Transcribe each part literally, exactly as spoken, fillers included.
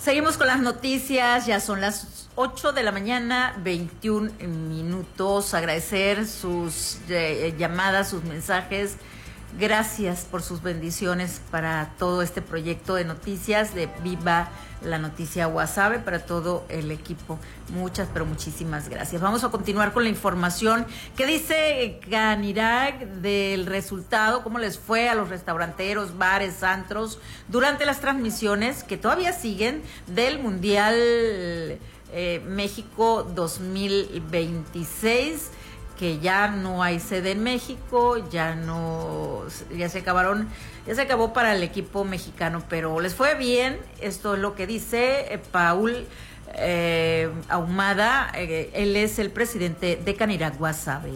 Seguimos con las noticias, ya son las ocho de la mañana, veintiún minutos. Agradecer sus eh, llamadas, sus mensajes. Gracias por sus bendiciones para todo este proyecto de noticias de Viva la Noticia Guasave, para todo el equipo. Muchas, pero muchísimas gracias. Vamos a continuar con la información. ¿Qué dice Canirac del resultado? ¿Cómo les fue a los restauranteros, bares, antros durante las transmisiones que todavía siguen del Mundial eh, México dos mil veintiséis? Que ya no hay sede en México, ya no, ya se acabaron, ya se acabó para el equipo mexicano, pero les fue bien. Esto es lo que dice eh, Paul eh, Ahumada, eh, él es el presidente de Canirac Guasave.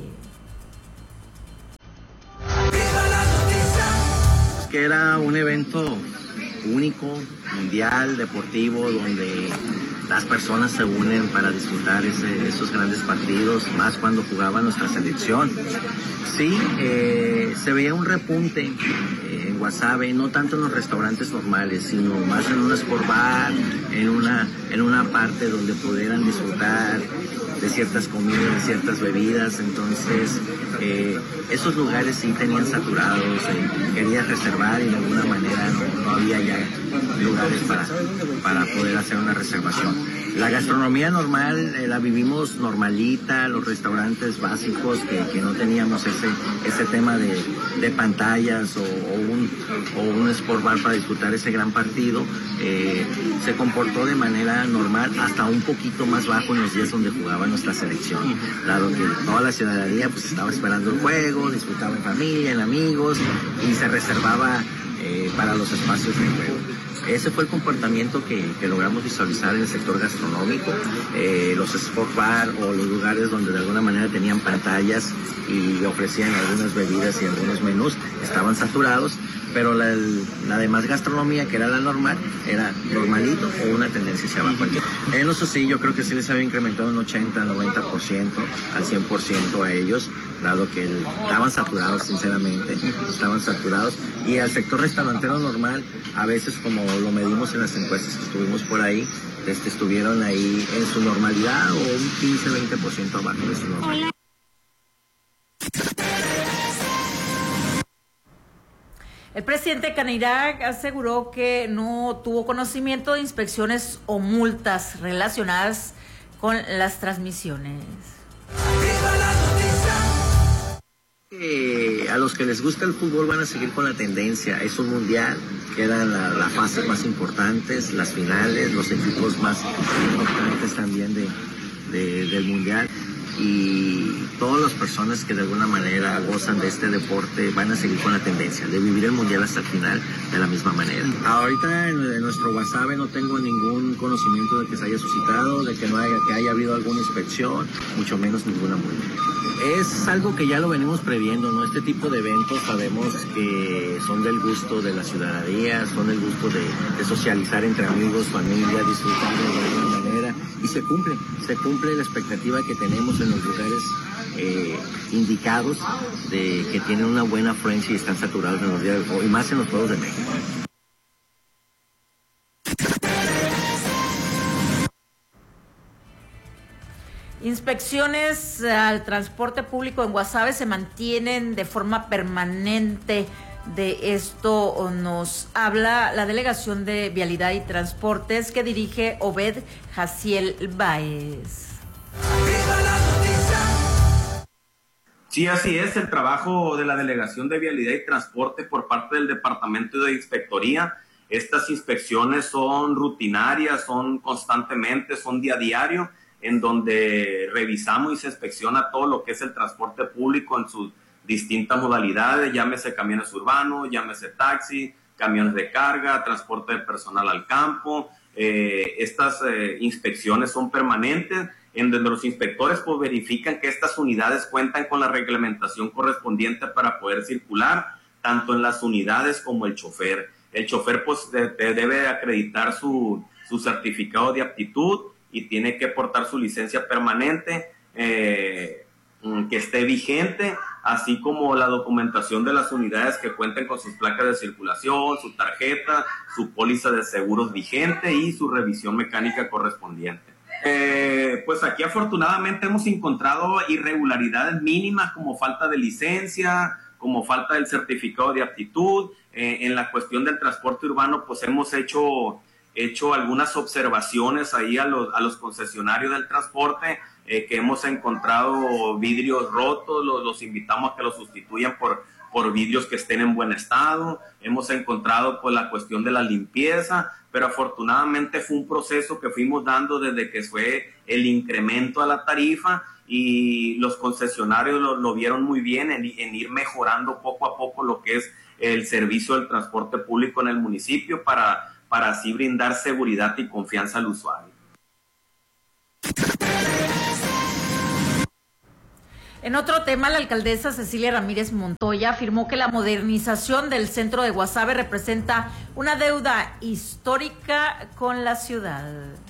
Que era un evento único, mundial, deportivo, donde las personas se unen para disfrutar ese, esos grandes partidos, más cuando jugaba nuestra selección. Sí, eh, se veía un repunte eh, en Guasave, no tanto en los restaurantes normales, sino más en un sport bar, en una, en una parte donde pudieran disfrutar de ciertas comidas, de ciertas bebidas. Entonces eh, esos lugares sí tenían saturados, eh, querías reservar y de alguna manera no, no había ya lugares para, para poder hacer una reservación. La gastronomía normal eh, la vivimos normalita, los restaurantes básicos que, que no teníamos ese, ese tema de, de pantallas o, o, un, o un sport bar para disfrutar ese gran partido, eh, se comportó de manera normal, hasta un poquito más bajo en los días donde jugaba nuestra selección. Claro que toda la ciudadanía pues estaba esperando el juego, disfrutaba en familia, en amigos, y se reservaba eh, para los espacios de juego. Ese fue el comportamiento que, que logramos visualizar en el sector gastronómico. Eh, los sport bar o los lugares donde de alguna manera tenían pantallas y ofrecían algunas bebidas y algunos menús estaban saturados, pero la, la demás gastronomía, que era la normal, era normalito o una tendencia hacia abajo. En eso sí, yo creo que sí les había incrementado un ochenta, noventa por ciento, al cien por ciento a ellos, dado que el, estaban saturados, sinceramente, estaban saturados. Y al sector restaurantero normal, a veces como lo medimos en las encuestas que estuvimos por ahí, este, estuvieron ahí en su normalidad o un quince, veinte por ciento abajo de su normalidad. El presidente Canirac aseguró que no tuvo conocimiento de inspecciones o multas relacionadas con las transmisiones. Eh, a los que les gusta el fútbol van a seguir con la tendencia. Es un mundial, quedan las la fases más importantes, las finales, los equipos más importantes también de, de, del mundial. Y todas las personas que de alguna manera gozan de este deporte van a seguir con la tendencia de vivir el mundial hasta el final de la misma manera. Ahorita en, en nuestro Guasave no tengo ningún conocimiento de que se haya suscitado, de que no haya, que haya habido alguna inspección, mucho menos ninguna multa. Es algo que ya lo venimos previendo, ¿no? Este tipo de eventos sabemos que son del gusto de la ciudadanía, son del gusto de, de socializar entre amigos, familia, disfrutar de alguna manera, y se cumple, se cumple la expectativa que tenemos en los lugares eh, indicados de que tienen una buena afluencia y están saturados en los días del juego, y más en los Juegos de México. Inspecciones al transporte público en Guasave se mantienen de forma permanente. De esto nos habla la Delegación de Vialidad y Transportes que dirige Obed Jaciel Báez. Sí, así es, el trabajo de la Delegación de Vialidad y Transporte por parte del Departamento de Inspectoría. Estas inspecciones son rutinarias, son constantemente, son día a diario, en donde revisamos y se inspecciona todo lo que es el transporte público en sus distintas modalidades, llámese camiones urbanos, llámese taxi, camiones de carga, transporte de personal al campo. Eh, estas eh, inspecciones son permanentes, en donde los inspectores pues verifican que estas unidades cuentan con la reglamentación correspondiente para poder circular, tanto en las unidades como el chofer. El chofer pues de, de, debe acreditar su, su certificado de aptitud y tiene que portar su licencia permanente eh, que esté vigente, así como la documentación de las unidades que cuenten con sus placas de circulación, su tarjeta, su póliza de seguros vigente y su revisión mecánica correspondiente. Eh, pues aquí afortunadamente hemos encontrado irregularidades mínimas como falta de licencia, como falta del certificado de aptitud. Eh, en la cuestión del transporte urbano, pues hemos hecho, hecho algunas observaciones ahí a los, a los concesionarios del transporte, eh, que hemos encontrado vidrios rotos, los, los invitamos a que los sustituyan por, por vidrios que estén en buen estado. Hemos encontrado pues la cuestión de la limpieza, pero afortunadamente fue un proceso que fuimos dando desde que fue el incremento a la tarifa, y los concesionarios lo, lo vieron muy bien en, en ir mejorando poco a poco lo que es el servicio del transporte público en el municipio para, para así brindar seguridad y confianza al usuario. En otro tema, la alcaldesa Cecilia Ramírez Montoya afirmó que la modernización del centro de Guasave representa una deuda histórica con la ciudad.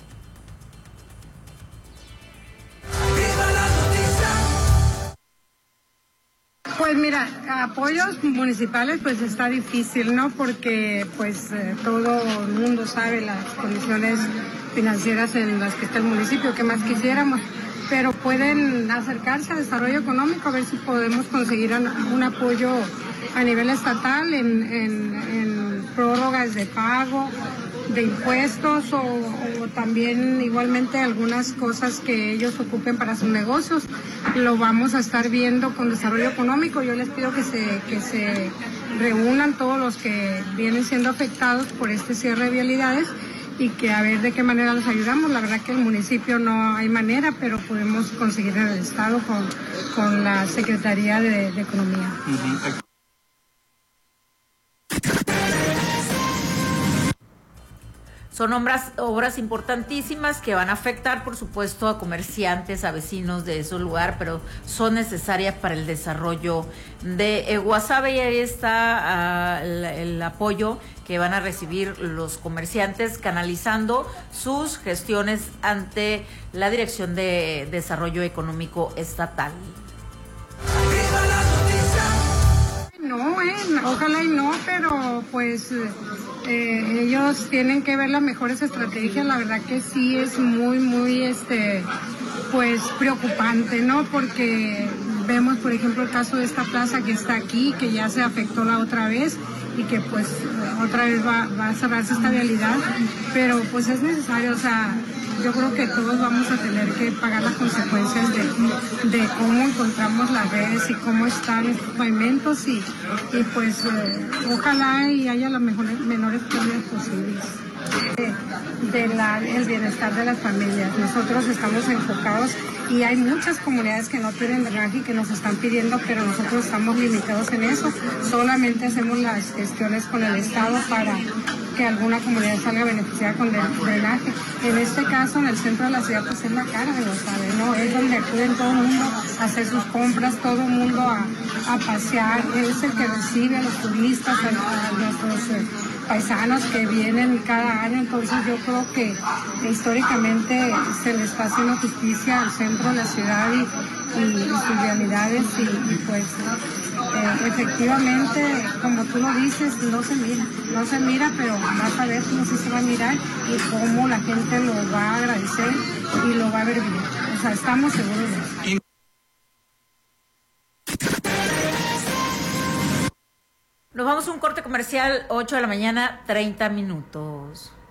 Pues mira, apoyos municipales pues está difícil, ¿no? Porque pues eh, todo el mundo sabe las condiciones financieras en las que está el municipio, que más quisiéramos, pero pueden acercarse al desarrollo económico a ver si podemos conseguir un, un apoyo a nivel estatal en, en, en prórrogas de pago, de impuestos o, o también igualmente algunas cosas que ellos ocupen para sus negocios. Lo vamos a estar viendo con desarrollo económico. Yo les pido que se, que se reúnan todos los que vienen siendo afectados por este cierre de vialidades y que a ver de qué manera los ayudamos. La verdad que el municipio no hay manera, pero podemos conseguir en el Estado con, con la Secretaría de, de Economía. Uh-huh. Son obras, obras importantísimas que van a afectar, por supuesto, a comerciantes, a vecinos de ese lugar, pero son necesarias para el desarrollo de eh, Guasave, y ahí está uh, el, el apoyo que van a recibir los comerciantes canalizando sus gestiones ante la Dirección de Desarrollo Económico Estatal. No, eh, ojalá y no, pero pues eh, ellos tienen que ver las mejores estrategias. La verdad que sí es muy, muy, este, pues preocupante, ¿no? Porque vemos, por ejemplo, el caso de esta plaza que está aquí, que ya se afectó la otra vez y que pues otra vez va, va a cerrarse esta vialidad, pero pues es necesario, o sea, yo creo que todos vamos a tener que pagar las consecuencias de, de cómo encontramos las redes y cómo están estos pavimentos y, y pues eh, ojalá y haya las mejores, menores pérdidas posibles. De, de la, el bienestar de las familias. Nosotros estamos enfocados y hay muchas comunidades que no tienen drenaje y que nos están pidiendo, pero nosotros estamos limitados en eso. Solamente hacemos las gestiones con el Estado para que alguna comunidad salga beneficiada con el drenaje. En este caso, en el centro de la ciudad, pues es la cara de Guasave, ¿no? Es donde acuden todo el mundo a hacer sus compras, todo el mundo a, a pasear. Es el que recibe a los turistas, a, a nuestros eh, paisanos que vienen cada año. Entonces yo creo que históricamente se le está haciendo justicia al centro de la ciudad y, y, y sus realidades y, y pues eh, efectivamente, como tú lo dices, no se mira, no se mira, pero vas a ver cómo sí se va a mirar y cómo la gente lo va a agradecer y lo va a ver bien. O sea, estamos seguros de eso. Nos vamos a un corte comercial, ocho de la mañana, treinta minutos.